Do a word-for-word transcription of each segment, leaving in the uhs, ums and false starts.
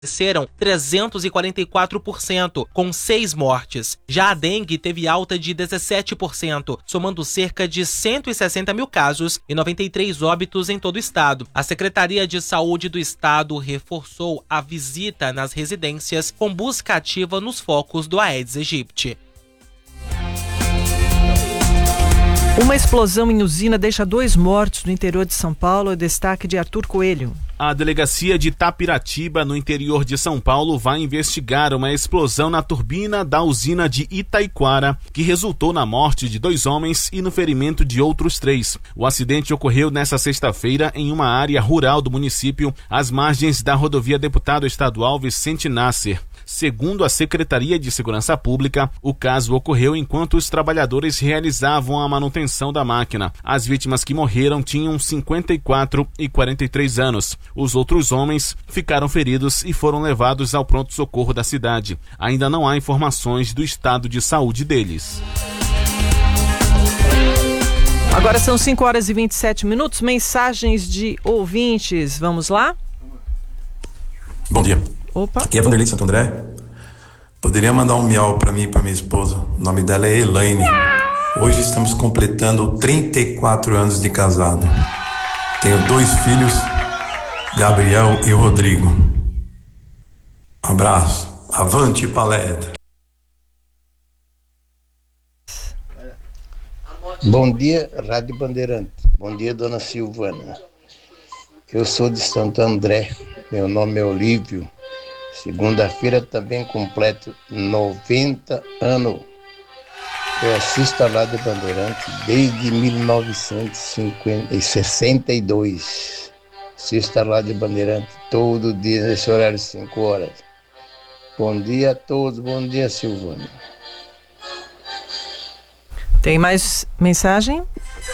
cresceram trezentos e quarenta e quatro por cento, com seis mortes. Já a dengue teve alta de dezessete por cento, somando cerca de cento e sessenta mil casos e noventa e três óbitos em todo o estado. A Secretaria de Saúde do estado reforçou a visita nas residências com busca ativa nos focos do Aedes aegypti. Uma explosão em usina deixa dois mortos no interior de São Paulo. Destaque de Arthur Coelho. A delegacia de Tapiratiba, no interior de São Paulo, vai investigar uma explosão na turbina da usina de Itaiquara, que resultou na morte de dois homens e no ferimento de outros três. O acidente ocorreu nesta sexta-feira em uma área rural do município, às margens da rodovia Deputado Estadual Vicente Nasser. Segundo a Secretaria de Segurança Pública, o caso ocorreu enquanto os trabalhadores realizavam a manutenção da máquina. As vítimas que morreram tinham cinquenta e quatro e quarenta e três anos. Os outros homens ficaram feridos e foram levados ao pronto-socorro da cidade. Ainda não há informações do estado de saúde deles. Agora são cinco horas e vinte e sete minutos. Mensagens de ouvintes. Vamos lá? Bom dia. Opa. Aqui é Vanderlei de Santo André. Poderia mandar um miau pra mim e pra minha esposa. O nome dela é Elaine. Hoje estamos completando trinta e quatro anos de casado. Tenho dois filhos, Gabriel e Rodrigo. Um abraço. Avante palestra. Bom dia, Rádio Bandeirante. Bom dia, dona Silvana. Eu sou de Santo André. Meu nome é Olívio. Segunda-feira também completo noventa anos. Eu assisto a Rádio Bandeirante desde mil novecentos e sessenta e dois. Assisto a Rádio Bandeirante todo dia nesse horário de cinco horas. Bom dia a todos, bom dia, Silvana. Tem mais mensagem?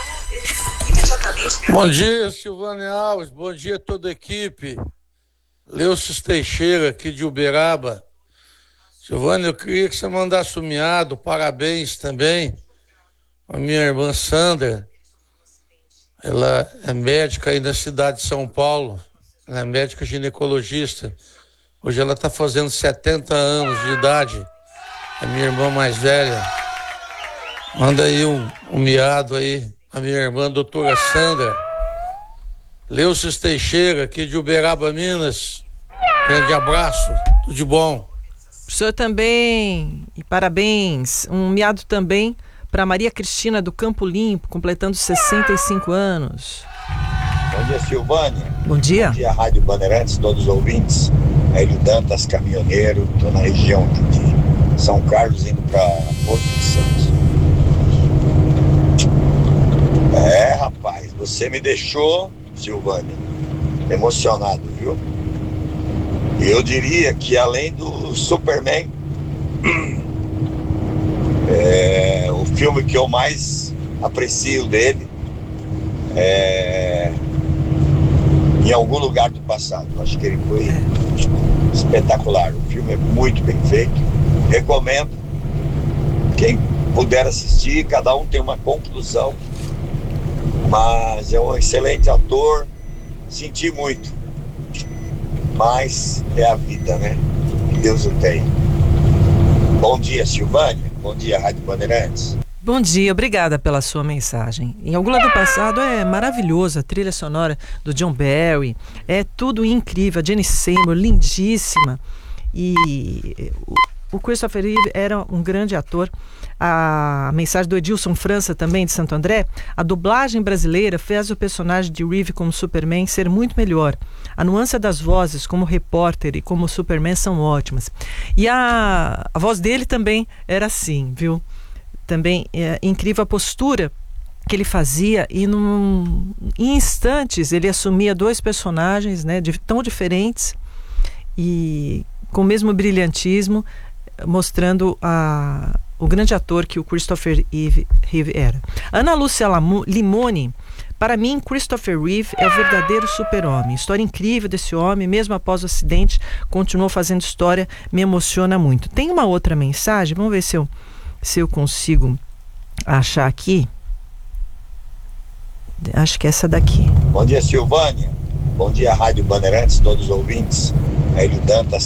Bom dia, Silvânia Alves. Bom dia a toda a equipe. Leucis Teixeira, aqui de Uberaba. Silvânia, eu queria que você mandasse um miado, parabéns também a minha irmã Sandra. Ela é médica aí na cidade de São Paulo. Ela é médica ginecologista. Hoje ela está fazendo setenta anos de idade. A minha irmã mais velha. Manda aí um, um miado aí a minha irmã, doutora Sandra. Leucis Teixeira, aqui de Uberaba, Minas. Grande abraço, tudo de bom. O senhor também, e parabéns. Um miado também para Maria Cristina do Campo Limpo, completando sessenta e cinco anos. Bom dia, Silvânia. Bom dia. Bom dia, Rádio Bandeirantes, todos os ouvintes. Hélio Dantas, caminhoneiro, estou na região de São Carlos, indo para Porto de Santos. É, rapaz, você me deixou, Silvânia, emocionado, viu? Eu diria que além do Superman, é, o filme que eu mais aprecio dele é Em Algum Lugar do Passado. Acho que ele foi espetacular. O filme é muito bem feito. Recomendo. Quem puder assistir, cada um tem uma conclusão. Mas é um excelente ator. Senti muito. Mas é a vida, né? Que Deus o tem. Bom dia, Silvânia. Bom dia, Rádio Bandeirantes. Bom dia, obrigada pela sua mensagem. Em Algum Lado do Passado é maravilhosa, a trilha sonora do John Barry, é tudo incrível, a Jane Seymour, lindíssima. E o Christopher Reeve era um grande ator. A mensagem do Edilson França, também de Santo André: a dublagem brasileira fez o personagem de Reeve como Superman ser muito melhor. A nuance das vozes como repórter e como Superman são ótimas. E a, a voz dele também era assim, viu? Também é incrível a postura que ele fazia, e num, em instantes ele assumia dois personagens, né, de, tão diferentes e com o mesmo brilhantismo, mostrando a, o grande ator que o Christopher Reeve era. Ana Lúcia Limone: para mim, Christopher Reeve é o verdadeiro super-homem. História incrível desse homem, mesmo após o acidente, continuou fazendo história, me emociona muito. Tem uma outra mensagem, vamos ver se eu se eu consigo achar aqui. Acho que é essa daqui. Bom dia, Silvânia. Bom dia, Rádio Bandeirantes, todos os ouvintes. Hélio Dantas,